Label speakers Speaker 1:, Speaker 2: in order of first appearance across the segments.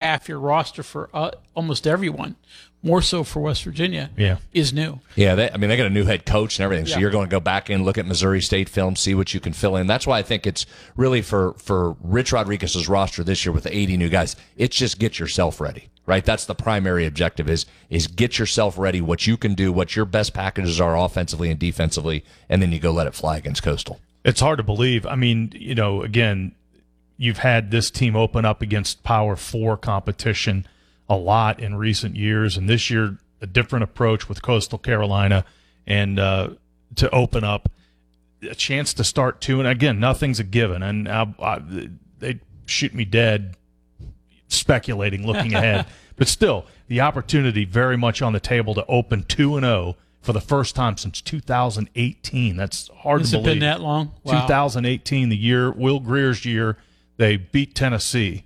Speaker 1: half your roster for almost everyone, more so for West Virginia, is new.
Speaker 2: Yeah, they got a new head coach and everything, so you're going to go back and look at Missouri State film, see what you can fill in. That's why I think it's really for Rich Rodriguez's roster this year with the 80 new guys, it's just get yourself ready, right? That's the primary objective is get yourself ready, what you can do, what your best packages are offensively and defensively, and then you go let it fly against Coastal.
Speaker 3: It's hard to believe. I mean, again, you've had this team open up against Power 4 competition a lot in recent years, and this year a different approach with Coastal Carolina, and to open up a chance to start 2. And again, nothing's a given, and they shoot me dead speculating, looking ahead. But still, the opportunity very much on the table to open 2-0 for the first time since 2018. That's hard to believe.
Speaker 1: Has it been that long? Wow.
Speaker 3: 2018, the year, Will Greer's year, they beat Tennessee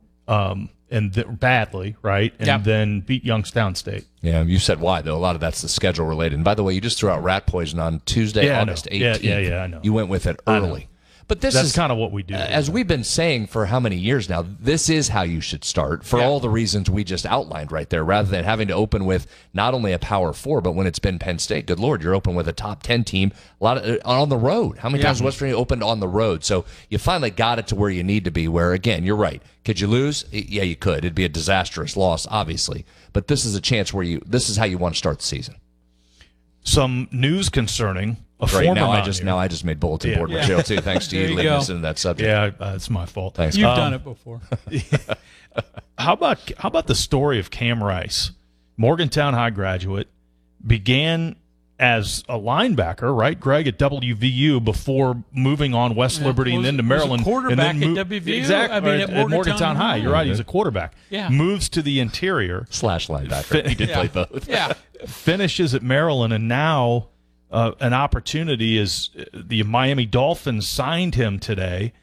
Speaker 3: badly, right? And then beat Youngstown State.
Speaker 2: Yeah, you said why, though. A lot of that's the schedule related. And by the way, you just threw out rat poison on Tuesday, August 18th.
Speaker 3: Yeah, I know.
Speaker 2: You went with it early. But that's
Speaker 3: kind of what we do.
Speaker 2: As we've been saying for how many years now, this is how you should start for all the reasons we just outlined right there, rather than having to open with not only a Power 4, but when it's been Penn State, good Lord, you're open with a top 10 team on the road. How many times has West Virginia opened on the road? So you finally got it to where you need to be, where, again, you're right. Could you lose? Yeah, you could. It'd be a disastrous loss, obviously. But this is a chance where this is how you want to start the season.
Speaker 3: Some news concerning
Speaker 2: now I just made bulletin board material too. Thanks to you leading us into that subject.
Speaker 3: Yeah, it's my fault.
Speaker 2: Thanks.
Speaker 1: You've done it before.
Speaker 3: How about the story of Cam Rice, Morgantown High graduate, began as a linebacker, right, Greg, at WVU before moving on West Liberty and then to Maryland.
Speaker 1: Was a quarterback
Speaker 3: and then
Speaker 1: at WVU?
Speaker 3: Exactly.
Speaker 1: I mean,
Speaker 3: at Morgantown High. You're right. He's a quarterback.
Speaker 1: Yeah.
Speaker 3: Moves to the interior.
Speaker 2: / linebacker. He did play both.
Speaker 1: Yeah.
Speaker 3: Finishes at Maryland, and now an opportunity is the Miami Dolphins signed him today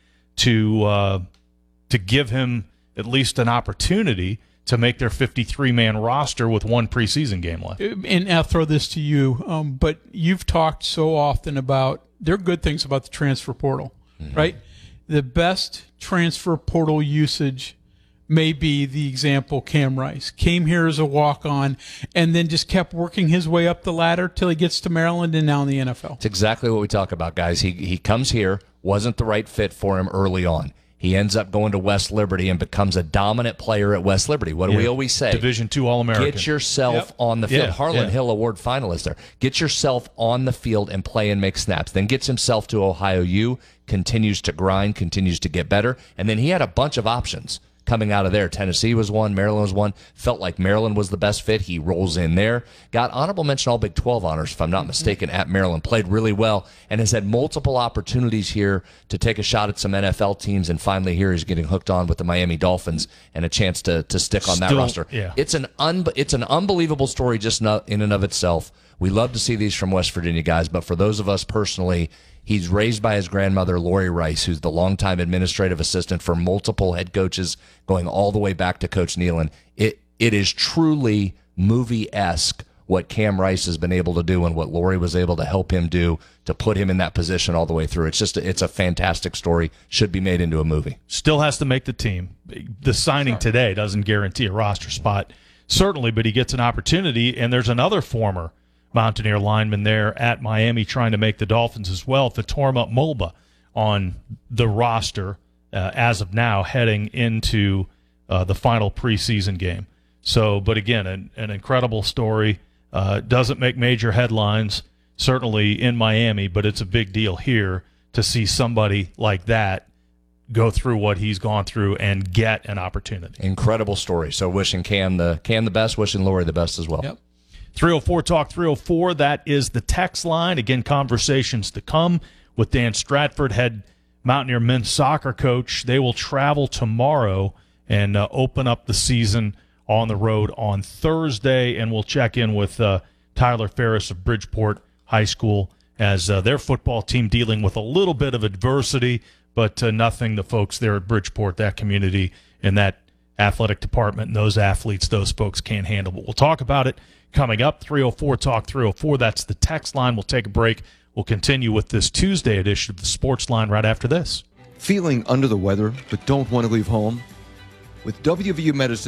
Speaker 3: to give him at least an opportunity to make their 53-man roster with one preseason game left.
Speaker 1: And I'll throw this to you, but you've talked so often about there are good things about the transfer portal, right? The best transfer portal usage may be the example Cam Rice. Came here as a walk-on and then just kept working his way up the ladder till he gets to Maryland and now in the NFL.
Speaker 2: It's exactly what we talk about, guys. He comes here, wasn't the right fit for him early on. He ends up going to West Liberty and becomes a dominant player at West Liberty. What do we always say?
Speaker 3: Division II All-American.
Speaker 2: Get yourself on the field. Harlan Hill Award finalist there. Get yourself on the field and play and make snaps. Then gets himself to Ohio U, continues to grind, continues to get better. And then he had a bunch of options coming out of there. Tennessee was one, Maryland was one. Felt like Maryland was the best fit. He rolls in there. Got honorable mention All Big 12 honors, if I'm not mistaken, at Maryland. Played really well and has had multiple opportunities here to take a shot at some NFL teams. And finally here he's getting hooked on with the Miami Dolphins and a chance to stick on that roster.
Speaker 3: Yeah.
Speaker 2: It's an unbelievable story just in and of itself. We love to see these from West Virginia guys, but for those of us personally, he's raised by his grandmother, Lori Rice, who's the longtime administrative assistant for multiple head coaches, going all the way back to Coach Nealon. It is truly movie-esque what Cam Rice has been able to do and what Lori was able to help him do to put him in that position all the way through. It's a fantastic story. Should be made into a movie.
Speaker 3: Still has to make the team. The signing today doesn't guarantee a roster spot, certainly, but he gets an opportunity, and there's another former Mountaineer lineman there at Miami trying to make the Dolphins as well. Fatorma Mulba on the roster as of now, heading into the final preseason game. So, but again, an incredible story. Doesn't make major headlines, certainly in Miami, but it's a big deal here to see somebody like that go through what he's gone through and get an opportunity.
Speaker 2: Incredible story. So wishing Cam the best, wishing Lori the best as well.
Speaker 1: Yep.
Speaker 3: 304 Talk 304, that is the text line. Again, conversations to come with Dan Stratford, head Mountaineer men's soccer coach. They will travel tomorrow and open up the season on the road on Thursday, and we'll check in with Tyler Ferris of Bridgeport High School as their football team dealing with a little bit of adversity, but nothing the folks there at Bridgeport, that community and that athletic department and those athletes, those folks can't handle. But we'll talk about it coming up. 304 Talk 304, that's the text line. We'll take a break. We'll continue with this Tuesday edition of the Sports Line right after this.
Speaker 4: Feeling under the weather but don't want to leave home? With WVU Medicine